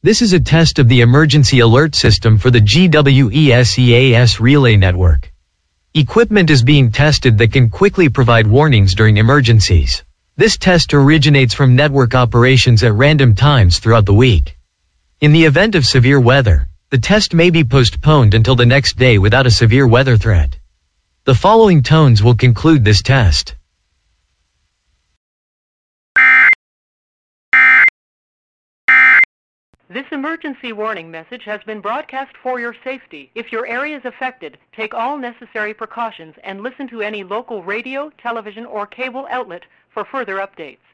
This is a test of the emergency alert system for the GWESEAS relay network. Equipment is being tested that can quickly provide warnings during emergencies. This test originates from network operations at random times throughout the week. In the event of severe weather, the test may be postponed until the next day without a severe weather threat. The following tones will conclude this test. This emergency warning message has been broadcast for your safety. If your area is affected, take all necessary precautions and listen to any local radio, television, or cable outlet for further updates.